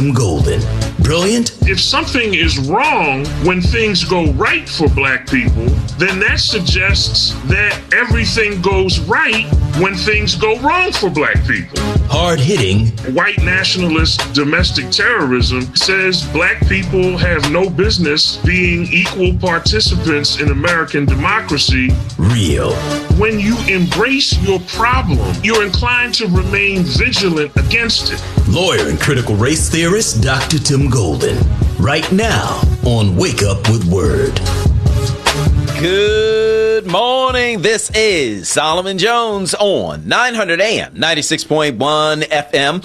Golden. Brilliant? If something is wrong when things go right for black people, then that suggests that everything goes right when things go wrong for black people. Hard-hitting. White nationalist domestic terrorism says black people have no business being equal participants in American democracy. Real. When you embrace your problem, you're inclined to remain vigilant against it. Lawyer and critical race theorist Dr. Tim Golden. Right now on Wake Up with Word. Good morning. This is Solomon Jones on 900 AM, 96.1 FM,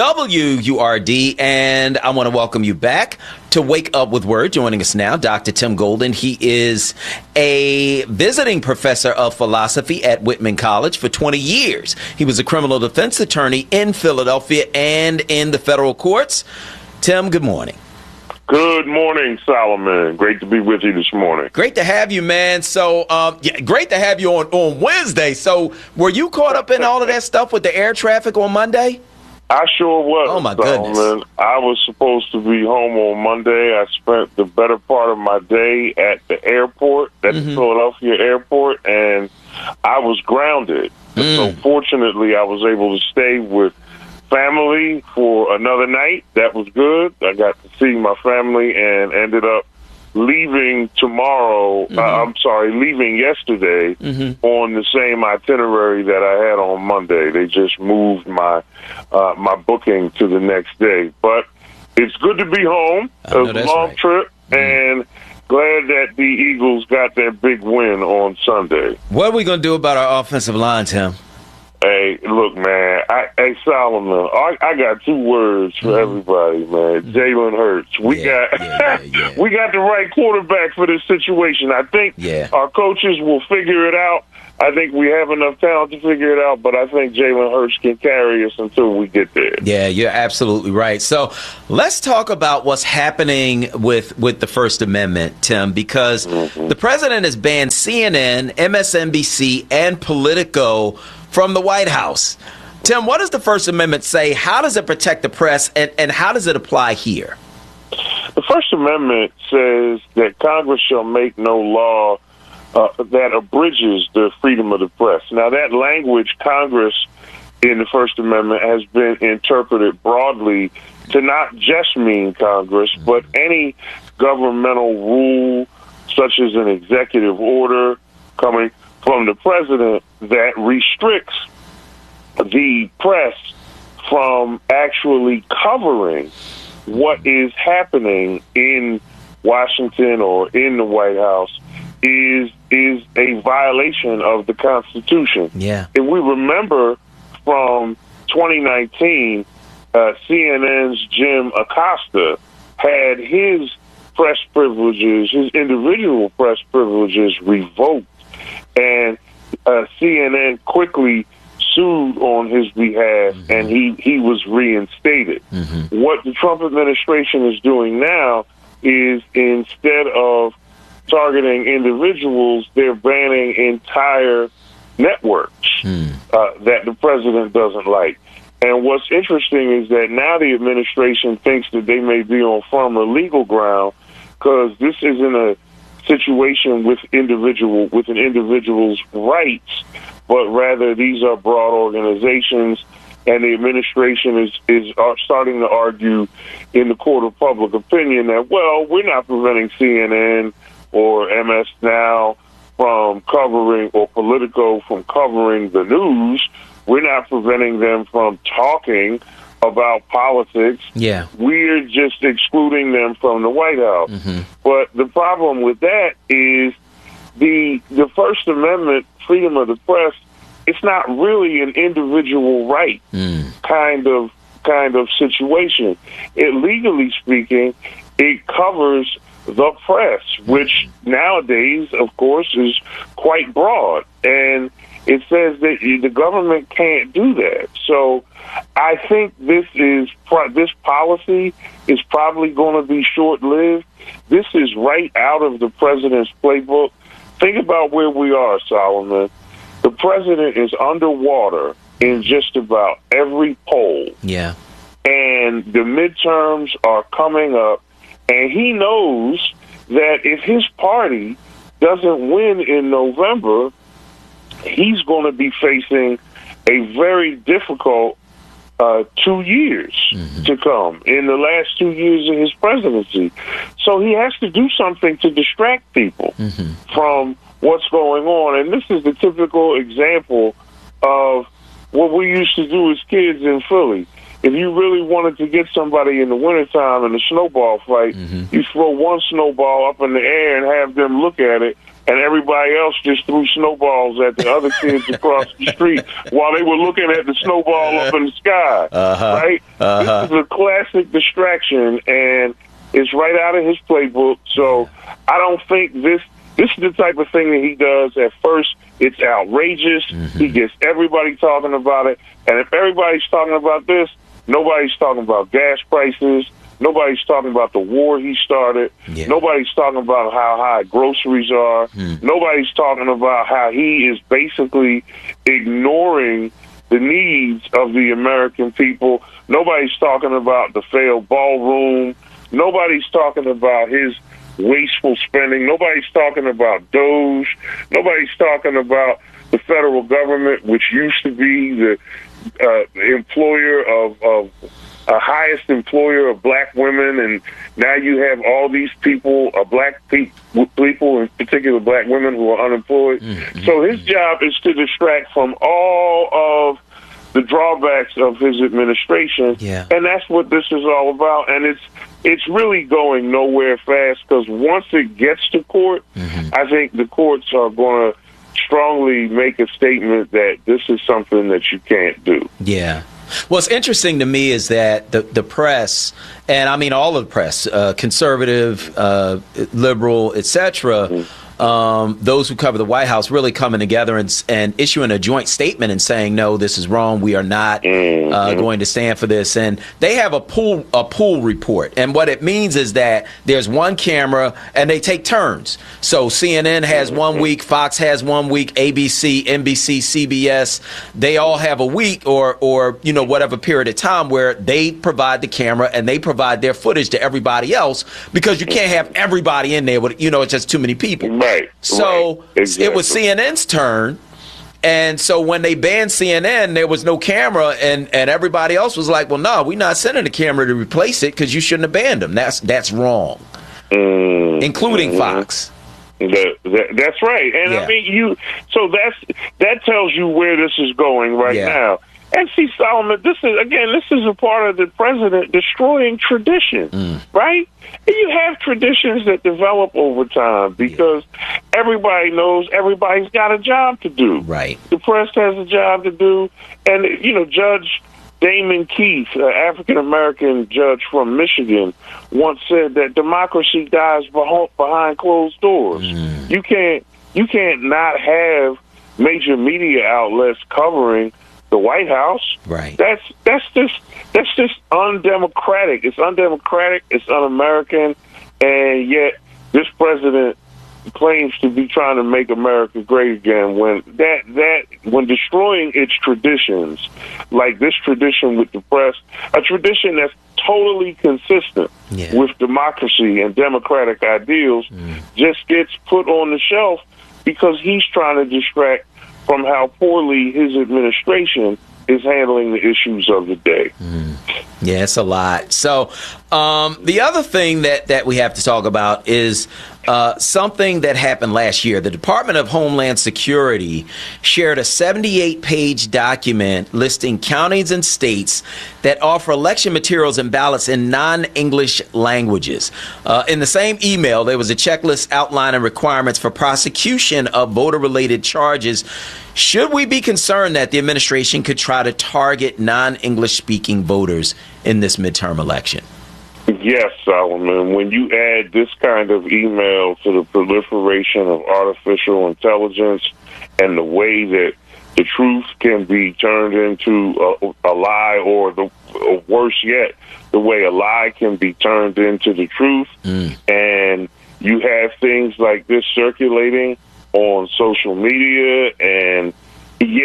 WURD, and I want to welcome you back to Wake Up with Word. Joining us now, Dr. Tim Golden. He is a visiting professor of philosophy at Whitman College for 20 years. He was a criminal defense attorney in Philadelphia and in the federal courts. Tim, good morning. Good morning, Solomon. Great to be with you this morning. Great to have you, man. So, great to have you on Wednesday. So, were you caught up in all of that stuff with the air traffic on Monday? I sure was. Oh, my Solomon. goodness. I was supposed to be home on Monday. I spent the better part of my day at the airport, at the Philadelphia airport, and I was grounded. So, fortunately, I was able to stay with family for another night. That was good. I got to see my family and ended up leaving leaving yesterday on the same itinerary that I had on Monday. They just moved my my booking to the next day. But it's good to be home. It was a long trip, and glad that the Eagles got that big win on Sunday. What are we going to do about our offensive line, Tim? Hey, look, man. Hey, Solomon, I got two words for everybody, man. Jalen Hurts. We got the right quarterback for this situation. I think our coaches will figure it out. I think we have enough talent to figure it out, but I think Jalen Hurts can carry us until we get there. Yeah, you're absolutely right. So let's talk about what's happening with the First Amendment, Tim, because the president has banned CNN, MSNBC, and Politico from the White House. Tim, what does the First Amendment say? How does it protect the press, and how does it apply here? The First Amendment says that Congress shall make no law that abridges the freedom of the press. Now, that language, Congress, in the First Amendment, has been interpreted broadly to not just mean Congress, but any governmental rule, such as an executive order coming from the president that restricts the press from actually covering what is happening in Washington or in the White House is a violation of the Constitution. Yeah. If we remember from 2019, CNN's Jim Acosta had his press privileges, his individual press privileges revoked. And CNN quickly sued on his behalf, and he was reinstated. What the Trump administration is doing now is, instead of targeting individuals, they're banning entire networks that the president doesn't like. And what's interesting is that now the administration thinks that they may be on firmer legal ground, because this isn't a situation with an individual's rights, but rather these are broad organizations, and the administration is starting to argue in the court of public opinion that, well, we're not preventing CNN or MS Now from covering, or Politico from covering the news. We're not preventing them from talking about politics. Yeah. We're just excluding them from the White House. But the problem with that is the First Amendment, freedom of the press, it's not really an individual right kind of situation. It, legally speaking, it covers the press, which nowadays, of course, is quite broad. And it says that the government can't do that. So I think this policy is probably going to be short-lived. This is right out of the president's playbook. Think about where we are, Solomon. The president is underwater in just about every poll. Yeah. and the midterms are coming up, and he knows that if his party doesn't win in November, he's going to be facing a very difficult 2 years to come in the last 2 years of his presidency. So he has to do something to distract people from what's going on. And this is the typical example of what we used to do as kids in Philly. If you really wanted to get somebody in the wintertime in a snowball fight, you throw one snowball up in the air and have them look at it, and everybody else just threw snowballs at the other kids across the street while they were looking at the snowball up in the sky, right? This is a classic distraction, and it's right out of his playbook. So I don't think this is the type of thing that he does. At first, it's outrageous. He gets everybody talking about it, and if everybody's talking about this, nobody's talking about gas prices. Nobody's talking about the war he started. Nobody's talking about how high groceries are. Nobody's talking about how he is basically ignoring the needs of the American people. Nobody's talking about the failed ballroom. Nobody's talking about his wasteful spending. Nobody's talking about Doge. Nobody's talking about the federal government, which used to be the employer of highest employer of black women, and now you have all these people, black people, in particular black women, who are unemployed. So his job is to distract from all of the drawbacks of his administration, and that's what this is all about. And it's really going nowhere fast, because once it gets to court, I think the courts are going to strongly make a statement that this is something that you can't do. Yeah. What's interesting to me is that the press, and I mean all of the press, conservative, liberal, etc., those who cover the White House really coming together and issuing a joint statement and saying, no, this is wrong. We are not going to stand for this. And they have a pool report. And what it means is that there's one camera and they take turns. So CNN has 1 week, Fox has 1 week, ABC, NBC, CBS. They all have a week or whatever period of time where they provide the camera and they provide their footage to everybody else, because you can't have everybody in there with, it's just too many people. Right. So exactly. It was CNN's turn. And so when they banned CNN, there was no camera, and everybody else was like, well, no, we're not sending a camera to replace it because you shouldn't have banned them. That's wrong, including Fox. That's right. And I mean, that tells you where this is going right now. And see, Solomon, this is a part of the president destroying tradition, right? And you have traditions that develop over time, because everybody knows everybody's got a job to do. Right. The press has a job to do. And, Judge Damon Keith, an African-American judge from Michigan, once said that democracy dies behind closed doors. You can't not have major media outlets covering the White House. Right. That's just undemocratic. It's undemocratic. It's un-American, and yet this president claims to be trying to make America great again. When destroying its traditions, like this tradition with the press, a tradition that's totally consistent with democracy and democratic ideals, just gets put on the shelf because he's trying to distract from how poorly his administration is handling the issues of the day. Yeah, it's a lot. So the other thing that we have to talk about is something that happened last year. The Department of Homeland Security shared a 78-page document listing counties and states that offer election materials and ballots in non-English languages. In the same email, there was a checklist outlining requirements for prosecution of voter-related charges. Should we be concerned that the administration could try to target non-English speaking voters in this midterm election? Yes, Solomon. When you add this kind of email to the proliferation of artificial intelligence and the way that the truth can be turned into a lie, or worse yet, the way a lie can be turned into the truth, and you have things like this circulating on social media, and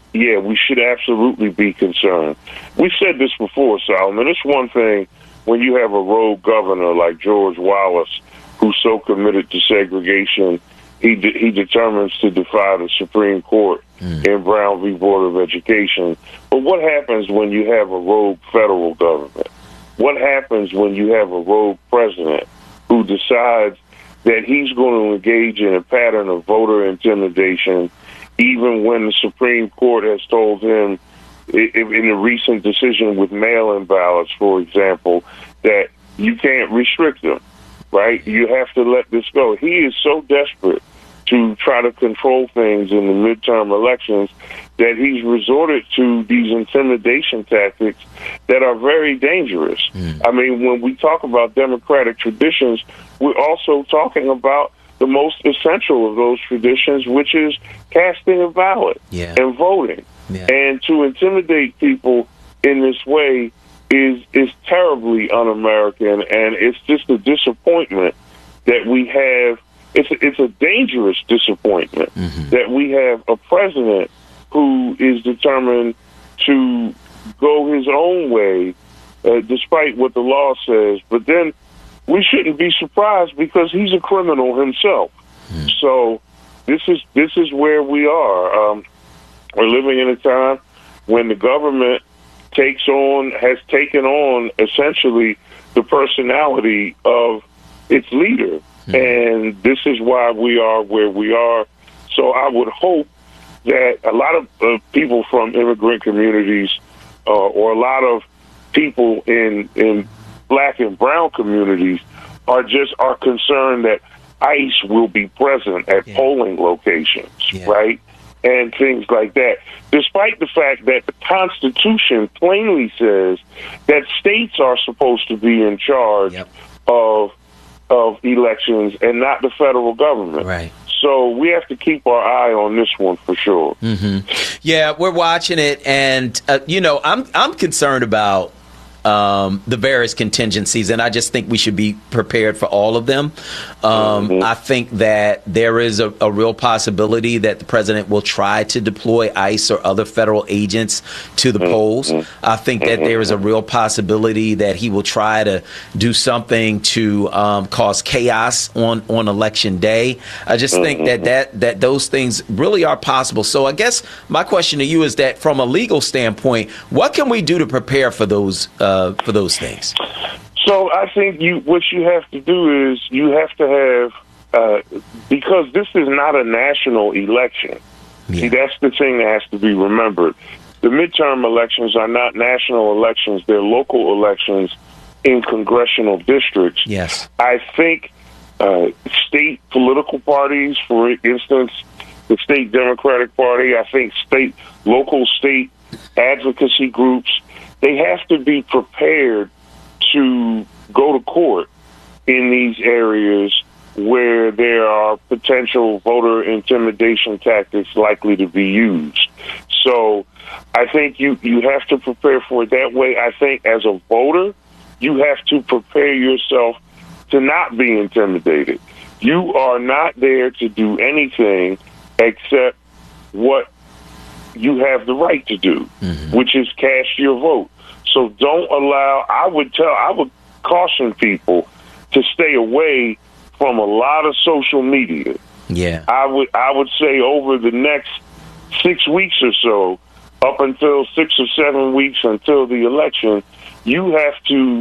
yeah, we should absolutely be concerned. We said this before, Solomon. It's one thing when you have a rogue governor like George Wallace, who's so committed to segregation, he determines to defy the Supreme Court in Brown v. Board of Education. But what happens when you have a rogue federal government? What happens when you have a rogue president who decides that he's going to engage in a pattern of voter intimidation, even when the Supreme Court has told him in a recent decision with mail-in ballots, for example, that you can't restrict them, right? You have to let this go. He is so desperate to try to control things in the midterm elections that he's resorted to these intimidation tactics that are very dangerous. I mean, when we talk about democratic traditions, we're also talking about the most essential of those traditions, which is casting a ballot and voting. And to intimidate people in this way is terribly un-American, and it's just a disappointment that we have. It's a dangerous disappointment that we have a president who is determined to go his own way, despite what the law says. But then we shouldn't be surprised because he's a criminal himself. So this is where we are. We're living in a time when the government has taken on essentially the personality of its leader. And this is why we are where we are. So I would hope that a lot of people from immigrant communities or a lot of people in black and brown communities are concerned that ICE will be present at polling locations, right? And things like that, despite the fact that the Constitution plainly says that states are supposed to be in charge of elections and not the federal government. Right. So we have to keep our eye on this one for sure. Yeah, we're watching it, and I'm concerned about the various contingencies, and I just think we should be prepared for all of them. I think that there is a real possibility that the president will try to deploy ICE or other federal agents to the polls. I think that there is a real possibility that he will try to do something to cause chaos on election day. I just think that those things really are possible. So I guess my question to you is that from a legal standpoint, what can we do to prepare for those things? So I think what you have to do is you have to have, because this is not a national election. See, that's the thing that has to be remembered. The midterm elections are not national elections. They're local elections in congressional districts. Yes. I think state political parties, for instance, the state Democratic Party, I think local state advocacy groups, they have to be prepared to go to court in these areas where there are potential voter intimidation tactics likely to be used. So I think you have to prepare for it that way. I think as a voter, you have to prepare yourself to not be intimidated. You are not there to do anything except what you have the right to do, which is cast your vote. So don't allow, I would caution people to stay away from a lot of social media. Yeah. I would say over the next 6 weeks or so, up until 6 or 7 weeks until the election, you have to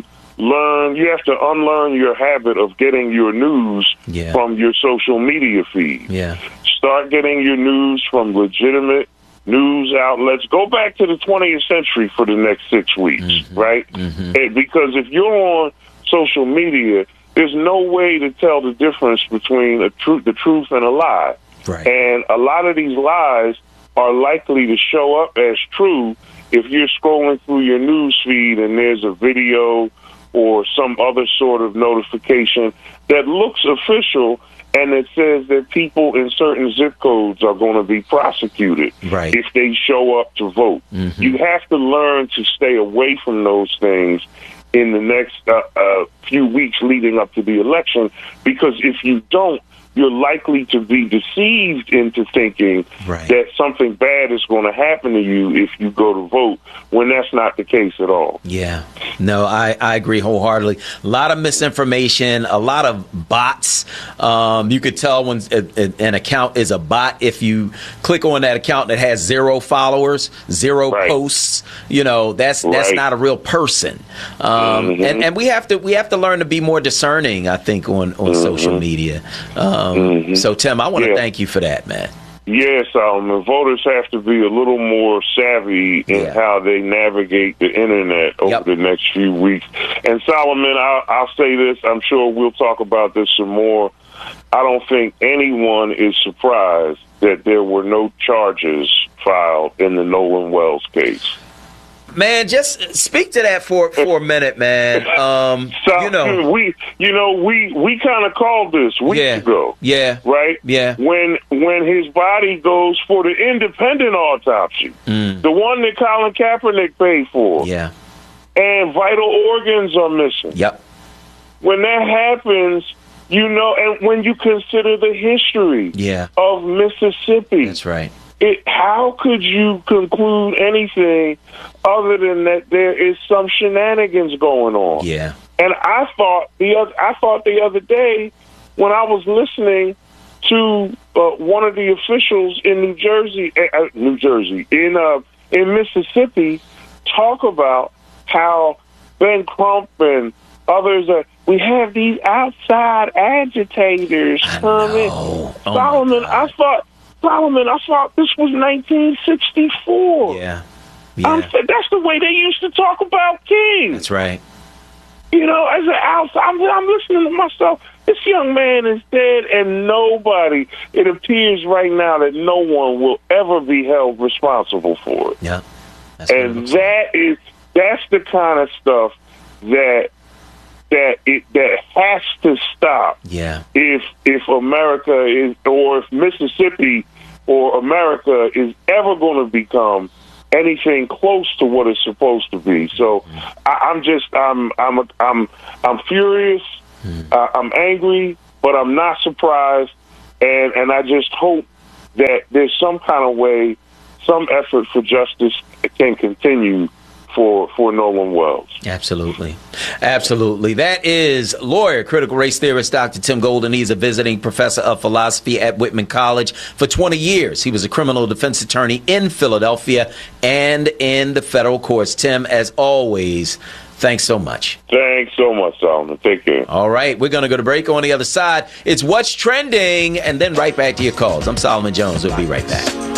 unlearn your habit of getting your news from your social media feed. Yeah. Start getting your news from legitimate news outlets. Go back to the 20th century for the next 6 weeks, right? Because if you're on social media, there's no way to tell the difference between the truth and a lie. Right. And a lot of these lies are likely to show up as true if you're scrolling through your news feed and there's a video or some other sort of notification that looks official and it says that people in certain zip codes are going to be prosecuted if they show up to vote. You have to learn to stay away from those things in the next few weeks leading up to the election, because if you don't, you're likely to be deceived into thinking that something bad is going to happen to you if you go to vote, when that's not the case at all. Yeah. No, I agree wholeheartedly. A lot of misinformation, a lot of bots. You could tell when an account is a bot if you click on that account that has 0 followers, 0 posts. You know, that's not a real person. And we have to learn to be more discerning, I think, on social media. So, Tim, I want to thank you for that, man. Yes, voters have to be a little more savvy in how they navigate the internet over the next few weeks. And Solomon, I'll say this, I'm sure we'll talk about this some more. I don't think anyone is surprised that there were no charges filed in the Nolan Wells case. Man, just speak to that for a minute, man. We kind of called this weeks ago. Yeah. Right? Yeah. When his body goes for the independent autopsy, the one that Colin Kaepernick paid for. Yeah. And vital organs are missing. Yep. When that happens, and when you consider the history of Mississippi. That's right. How could you conclude anything other than that there is some shenanigans going on? Yeah. And I thought the other day when I was listening to one of the officials in in Mississippi talk about how Ben Crump and others we have these outside agitators coming. Solomon, I thought this was 1964. Yeah. That's the way they used to talk about King. That's right. As an outside, I'm listening to myself. This young man is dead, and it appears right now that no one will ever be held responsible for it. Yeah. That's the kind of stuff that has to stop. Yeah. If America is, or if Mississippi or America is ever going to become anything close to what it's supposed to be. So I'm furious. I'm angry, but I'm not surprised. And I just hope that there's some kind of way, some effort for justice can continue for Nolan Wells. Absolutely. Absolutely. That is lawyer, critical race theorist, Dr. Tim Golden. He's a visiting professor of philosophy at Whitman College for 20 years. He was a criminal defense attorney in Philadelphia and in the federal courts. Tim, as always, thanks so much. Thanks so much, Solomon. Take care. All right. We're going to go to break. On the other side, it's What's Trending, and then right back to your calls. I'm Solomon Jones. We'll be right back.